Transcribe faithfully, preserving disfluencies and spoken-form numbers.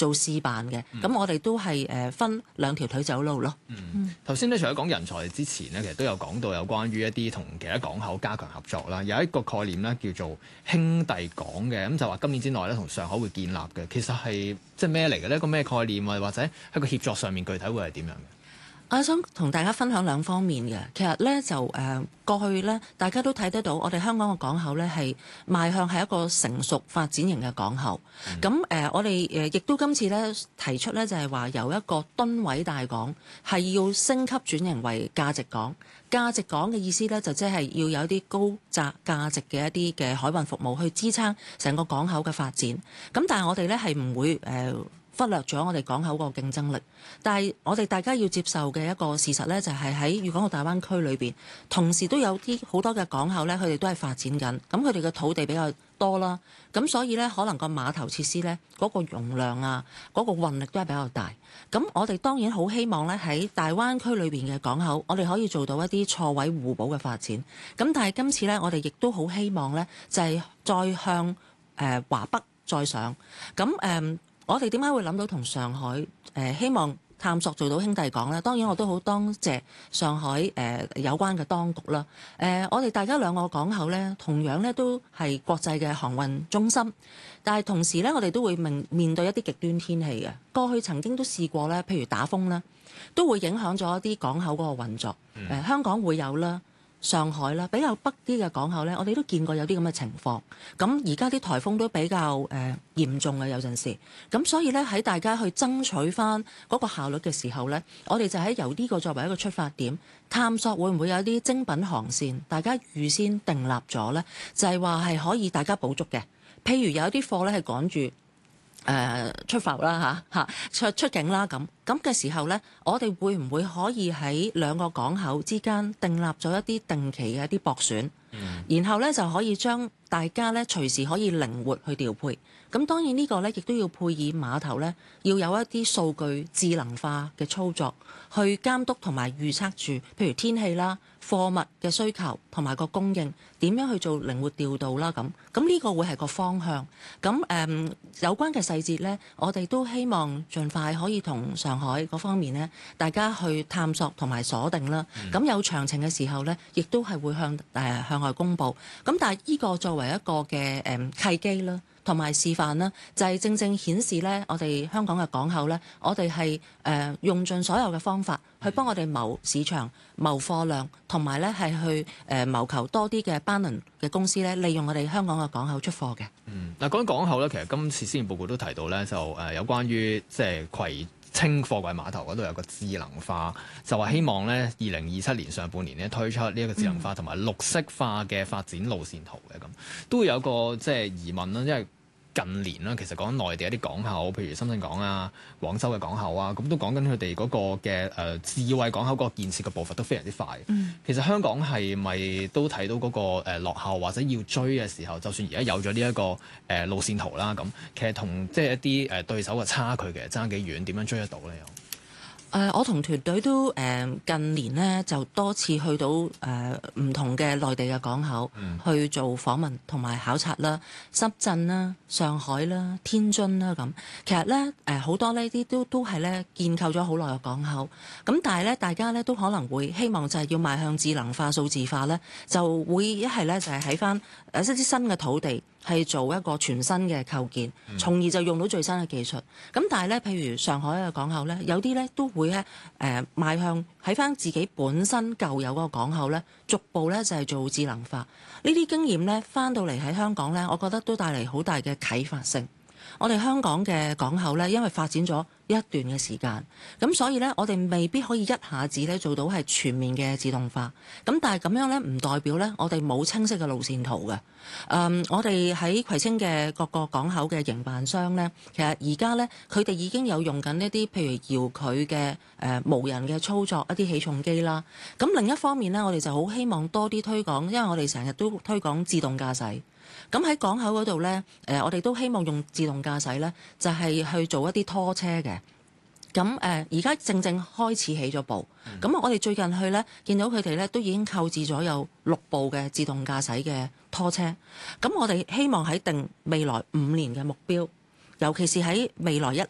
做試辦嘅。咁、嗯、我哋都係誒分兩條腿走路咯。 嗯，頭先咧除咗講人才之前咧，其實都有講到有關於一啲同其他港口加強合作啦。有一個概念咧叫做兄弟港嘅，咁就話今年之內咧同上海會建立嘅。其實係即係咩嚟嘅呢？一個咩概念啊？或者喺個協作上面具體會係點樣嘅？ 我想同大家分享兩方面嘅，其實咧就誒、呃、過去咧，大家都睇得到，我哋香港嘅港口咧係邁向係一個成熟發展型嘅港口。咁誒、嗯呃，我哋誒亦都今次咧提出咧就係話由一個噸位大港係要升級轉型為價值港。價值港嘅意思咧就即係要有啲高價價值嘅一啲嘅海運服務去支撐成個港口嘅發展。咁但係我哋咧係唔會誒、呃忽略咗我哋港口個競爭力，但係我哋大家要接受嘅一個事實呢，就係喺粵港澳大灣區裏邊，同時都有啲好多嘅港口呢，佢哋都係發展緊，咁佢哋嘅土地比較多啦，咁所以呢，可能個碼頭設施呢，嗰個容量啊，嗰個運力都係比較大。咁我哋當然好希望呢，喺大灣區裏邊嘅港口，我哋可以做到一啲錯位互補嘅發展。咁但係今次呢，我哋亦都好希望呢，就係再向誒、呃、華北再上。咁誒。呃我哋點解會諗到同上海誒、呃、希望探索做到兄弟港呢？當然我都好多謝上海誒、呃、有關嘅當局啦。誒、呃，我哋大家兩個港口呢，同樣呢都係國際嘅航運中心，但係同時呢，我哋都會面面對一啲極端天氣嘅。過去曾經都試過呢，譬如打風啦，都會影響咗一啲港口嗰個運作。誒、呃，香港會有啦。上海啦，比較北啲嘅港口呢，我哋都見過有啲咁嘅情況。咁而家啲颱風都比較誒、呃、嚴重嘅有陣時。咁所以呢，喺大家去爭取翻嗰個效率嘅時候呢，我哋就喺由呢個作為一個出發點，探索會唔會有啲精品航線，大家預先訂立咗呢，就係話係可以大家補足嘅。譬如有一啲貨呢係趕住。誒、呃、出埠啦嚇嚇出出境啦，咁咁嘅時候呢，我哋會唔會可以喺兩個港口之間訂立咗一啲定期嘅一啲駁船，嗯、然後呢，就可以將大家呢隨時可以靈活去調配。咁當然呢個呢，亦都要配以碼頭呢，要有一啲數據智能化嘅操作，去監督同埋預測住，譬如天氣啦、貨物嘅需求同埋個供應點樣去做靈活調度啦。咁咁呢個會係個方向。咁誒、嗯、有關嘅細節呢，我哋都希望盡快可以同上海嗰方面呢，大家去探索同埋鎖定啦。咁、嗯、有詳情嘅時候呢，亦都係會向誒、呃、向外公佈。咁但係呢個作為一個嘅誒、嗯、契機啦。同埋示範啦，就係、是、正正顯示咧，我哋香港嘅港口咧，我哋係誒用盡所有嘅方法去幫我哋謀市場、謀貨量，同埋咧係去誒、呃、謀求多啲嘅班輪嘅公司咧，利用我哋香港嘅港口出貨嘅。嗯， 嗱講緊港口咧，其實今次施政報告都提到咧，就誒、呃、有關於即係葵青貨櫃碼頭嗰度有個智能化，就話希望咧二零二七年上半年咧推出呢一個智能化同埋綠色化嘅發展路線圖嘅。咁，都會有個即係疑問啦，因為近年啦，其實講緊內地一啲港口，譬如深圳港啊、廣州嘅港口啊，咁都講緊佢哋嗰個嘅誒、呃、智慧港口嗰個建設嘅步伐都非常之快。嗯、其實香港係咪都睇到嗰、那個、呃、落後或者要追嘅時候，就算而家有咗呢一個誒、呃、路線圖啦，咁其實同即係一啲誒對手嘅差距其實爭幾遠，點樣追得到咧？ 誒、呃，我同團隊都誒、呃、近年呢就多次去到誒唔、呃、同嘅內地嘅港口、嗯、去做訪問同埋考察啦，深圳啦、上海啦、天津啦咁。其實咧誒好多呢啲都都係咧建構咗好耐嘅港口。咁但係咧大家咧都可能會希望就係要邁向智能化、數字化咧，就會一係咧就係喺翻誒一啲新嘅土地。係做一個全新嘅構建，從而就用到最新嘅技術。咁但係咧，譬如上海嘅港口咧，有啲咧都會咧誒邁向喺翻自己本身舊有嗰個港口咧，逐步咧就係做智能化。呢啲經驗咧翻到嚟喺香港咧，我覺得都帶嚟好大嘅啟發性。我哋香港嘅港口咧，因為發展咗一段嘅時間，咁所以咧，我哋未必可以一下子咧做到係全面嘅自動化。咁但係咁樣咧，唔代表咧我哋冇清晰嘅路線圖嘅。嗯，我哋喺葵青嘅各個港口嘅營辦商咧，其實而家咧佢哋已經有用緊一啲譬如遙距嘅誒無人嘅操作一啲起重機啦。咁另一方面咧，我哋就好希望多啲推廣，因為我哋成日都推廣自動駕駛。咁喺港口嗰度咧，誒我哋都希望用自動駕駛咧，就係去做一啲拖車嘅。咁誒而家正正開始起咗步。咁、嗯、我哋最近去咧，見到佢哋咧都已經購置咗有六部嘅自動駕駛嘅拖車。咁我哋希望喺定未來五年嘅目標，尤其是喺未來一